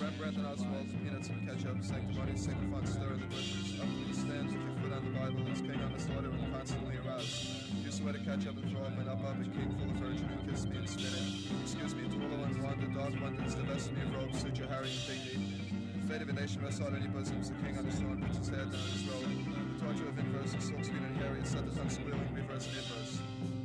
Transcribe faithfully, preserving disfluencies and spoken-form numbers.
Rembrandt and Oswald, peanuts and ketchup, sanctimony, sycophant, stir in the bushes. Up please stand with your foot on the Bible, as king on his daughter and constantly aroused. You swear to catch up and throw up and up up, and king full of virgin who kissed me and spin it. Excuse me, to willow and wanda, dog wonders, divest me of robes, suit your Harry and Digby. The fate of a nation rests on any bosoms, the king on his throne puts his head down his robe. The torture of inverse, silk screen and Harry, set the tongue squealing, reverse and inverse.